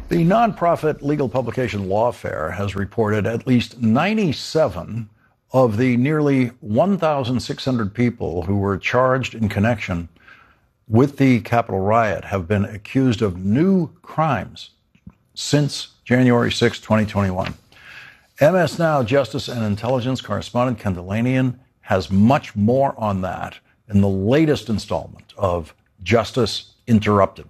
The nonprofit legal publication Lawfare has reported at least 97 of the nearly 1,600 people who were charged in connection with the Capitol riot have been accused of new crimes since January 6, 2021. MS Now Justice and Intelligence correspondent Ken Dilanian has much more on that in the latest installment of Justice Interrupted.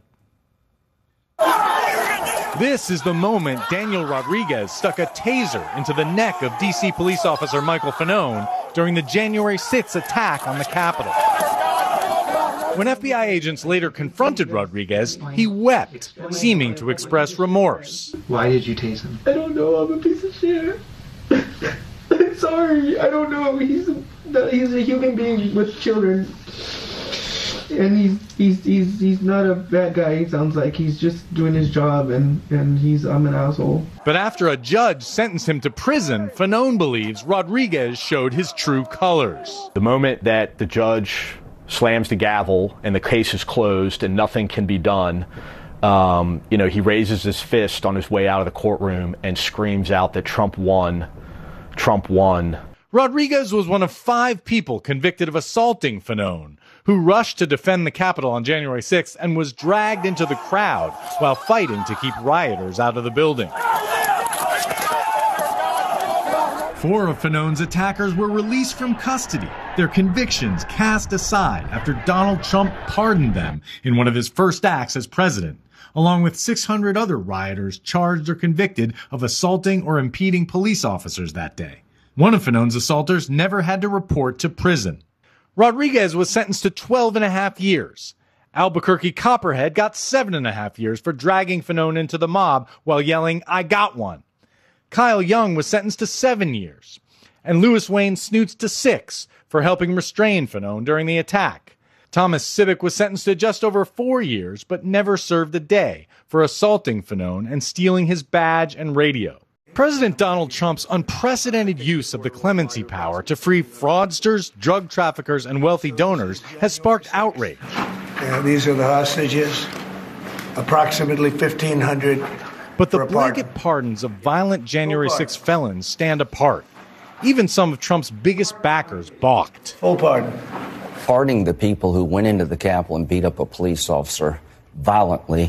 This is the moment Daniel Rodriguez stuck a taser into the neck of D.C. police officer Michael Fanone during the January 6th attack on the Capitol. When FBI agents later confronted Rodriguez, he wept, seeming to express remorse. Why did you tase him? I don't know. I'm a piece of shit. I'm sorry. I don't know. He's a human being with children. And he's not a bad guy. He sounds like he's just doing his job, and I'm an asshole. But after a judge sentenced him to prison, Fanone believes Rodriguez showed his true colors. The moment that the judge slams the gavel and the case is closed and nothing can be done, he raises his fist on his way out of the courtroom and screams out that Trump won. Trump won. Rodriguez was one of 5 people convicted of assaulting Fanone, who rushed to defend the Capitol on January 6th and was dragged into the crowd while fighting to keep rioters out of the building. 4 of Fanone's attackers were released from custody, their convictions cast aside after Donald Trump pardoned them in one of his first acts as president, along with 600 other rioters charged or convicted of assaulting or impeding police officers that day. One of Fanone's assaulters never had to report to prison. Rodriguez was sentenced to 12.5 years. Albuquerque Copperhead got 7.5 years for dragging Fanone into the mob while yelling, "I got one." Kyle Young was sentenced to 7 years. And Louis Wayne Snoots to 6 for helping restrain Fanone during the attack. Thomas Civic was sentenced to just over 4 years, but never served a day for assaulting Fanone and stealing his badge and radio. President Donald Trump's unprecedented use of the clemency power to free fraudsters, drug traffickers, and wealthy donors has sparked outrage. These are the hostages, approximately 1,500. But the blanket pardons of violent January 6 felons stand apart. Even some of Trump's biggest backers balked. Full pardon. Pardoning the people who went into the Capitol and beat up a police officer violently,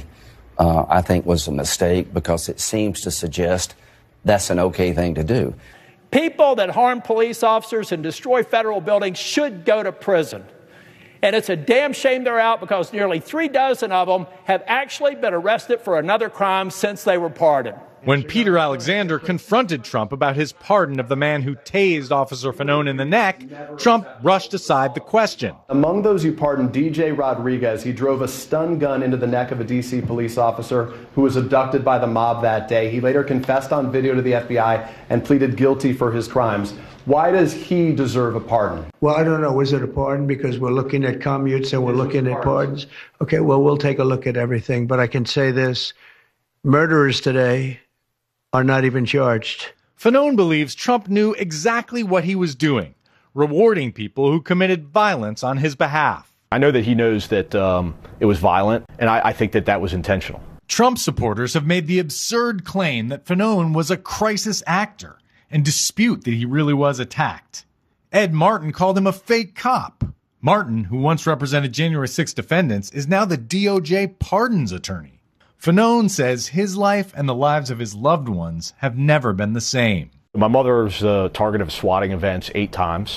I think was a mistake, because it seems to suggest that's an okay thing to do. People that harm police officers and destroy federal buildings should go to prison. And it's a damn shame they're out, because nearly 36 of them have actually been arrested for another crime since they were pardoned. When Peter Alexander confronted Trump about his pardon of the man who tased Officer Fanone in the neck, Trump rushed aside the question. Among those you pardoned, DJ Rodriguez, he drove a stun gun into the neck of a D.C. police officer who was abducted by the mob that day. He later confessed on video to the FBI and pleaded guilty for his crimes. Why does he deserve a pardon? Well, I don't know. Was it a pardon? Because we're looking at commutes and we're looking at pardons. Okay, well, we'll take a look at everything. But I can say this. Murderers today are not even charged. Fanone believes Trump knew exactly what he was doing, rewarding people who committed violence on his behalf. I know that he knows that it was violent, and I think that was intentional. Trump supporters have made the absurd claim that Fanone was a crisis actor and dispute that he really was attacked. Ed Martin called him a fake cop. Martin, who once represented January 6 defendants, is now the DOJ pardons attorney. Fanone says his life and the lives of his loved ones have never been the same. My mother's the target of swatting events 8 times.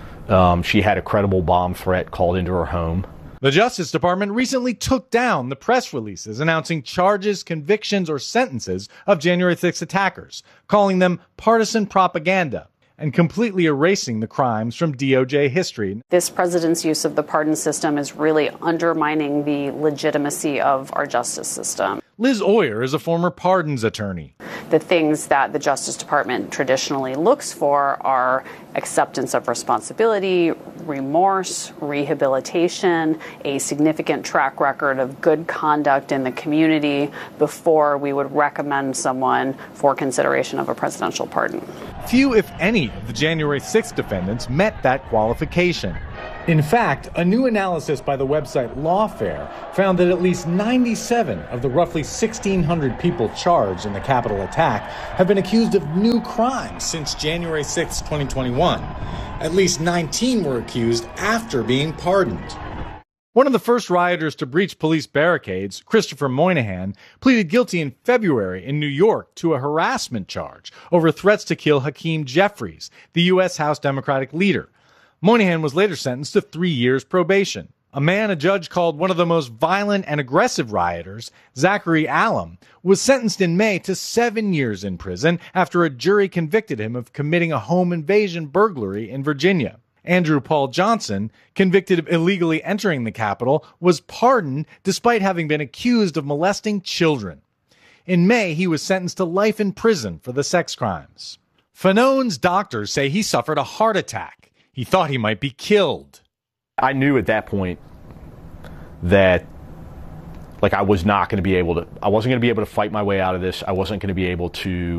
She had a credible bomb threat called into her home. The Justice Department recently took down the press releases announcing charges, convictions, or sentences of January 6 attackers, calling them partisan propaganda and completely erasing the crimes from DOJ history. This president's use of the pardon system is really undermining the legitimacy of our justice system. Liz Oyer is a former pardons attorney. The things that the Justice Department traditionally looks for are acceptance of responsibility, remorse, rehabilitation, a significant track record of good conduct in the community before we would recommend someone for consideration of a presidential pardon. Few, if any, of the January 6th defendants met that qualification. In fact, a new analysis by the website Lawfare found that at least 97 of the roughly 1,600 people charged in the Capitol attack have been accused of new crimes since January 6, 2021. At least 19 were accused after being pardoned. One of the first rioters to breach police barricades, Christopher Moynihan, pleaded guilty in February in New York to a harassment charge over threats to kill Hakeem Jeffries, the U.S. House Democratic leader. Moynihan was later sentenced to 3 years probation. A man a judge called one of the most violent and aggressive rioters, Zachary Allam, was sentenced in May to 7 years in prison after a jury convicted him of committing a home invasion burglary in Virginia. Andrew Paul Johnson, convicted of illegally entering the Capitol, was pardoned despite having been accused of molesting children. In May, he was sentenced to life in prison for the sex crimes. Fanone's doctors say he suffered a heart attack. He thought he might be killed. I knew at that point that I wasn't going to be able to fight my way out of this. I wasn't even going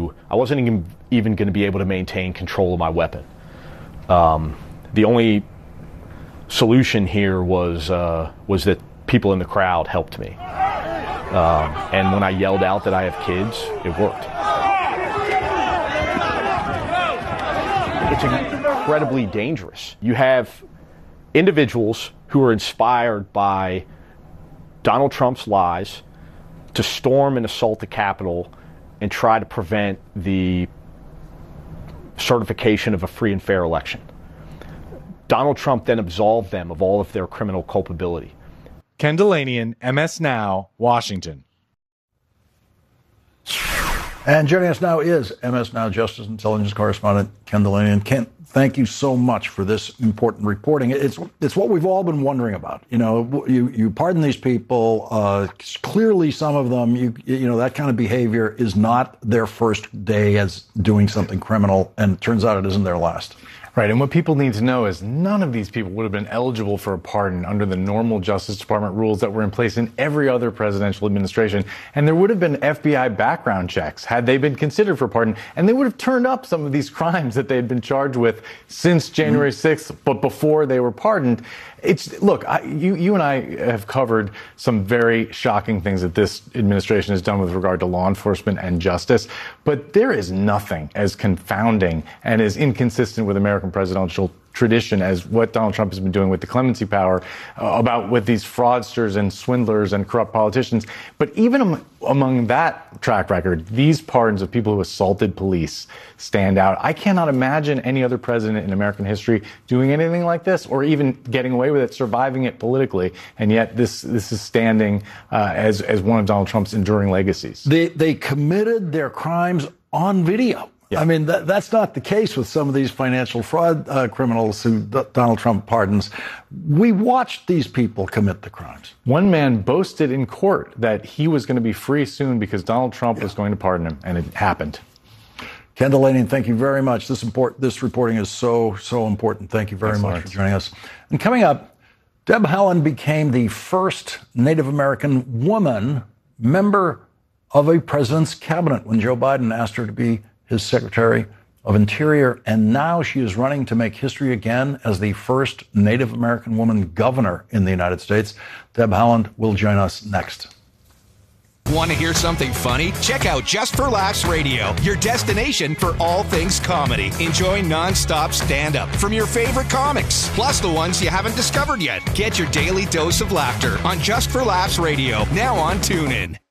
to be able to maintain control of my weapon. The only solution here was that people in the crowd helped me. And when I yelled out that I have kids, it worked. It's incredibly dangerous. You have individuals who are inspired by Donald Trump's lies to storm and assault the Capitol and try to prevent the certification of a free and fair election. Donald Trump then absolved them of all of their criminal culpability. Ken Dilanian, MS Now, Washington. And joining us now is MS Now Justice Intelligence correspondent Ken Dilanian. Ken, thank you so much for this important reporting. It's what we've all been wondering about. You know, you pardon these people. Clearly, some of them, you know, that kind of behavior is not their first day as doing something criminal, and it turns out it isn't their last. Right, and what people need to know is none of these people would have been eligible for a pardon under the normal Justice Department rules that were in place in every other presidential administration. And there would have been FBI background checks had they been considered for pardon, and they would have turned up some of these crimes that they had been charged with since January 6th, but before they were pardoned. Look, you and I have covered some very shocking things that this administration has done with regard to law enforcement and justice, but there is nothing as confounding and as inconsistent with American presidential tradition as what Donald Trump has been doing with the clemency power, with these fraudsters and swindlers and corrupt politicians. But even among that track record, these pardons of people who assaulted police stand out. I cannot imagine any other president in American history doing anything like this, or even getting away with it, surviving it politically. And yet this is standing as one of Donald Trump's enduring legacies. They committed their crimes on video. Yeah. I mean, that's not the case with some of these financial fraud criminals who Donald Trump pardons. We watched these people commit the crimes. One man boasted in court that he was going to be free soon because Donald Trump was going to pardon him, and it happened. Ken Dilanian, thank you very much. This reporting is so important. Thank you very much for joining us. And coming up, Deb Haaland became the first Native American woman member of a president's cabinet when Joe Biden asked her to be his Secretary of Interior, and now she is running to make history again as the first Native American woman governor in the United States. Deb Haaland will join us next. Want to hear something funny? Check out Just for Laughs Radio, your destination for all things comedy. Enjoy nonstop stand-up from your favorite comics, plus the ones you haven't discovered yet. Get your daily dose of laughter on Just for Laughs Radio, now on TuneIn.